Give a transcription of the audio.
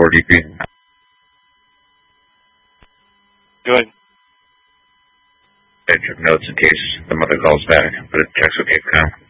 DP. Good. I took notes in case the mother calls back, but it checks okay for now.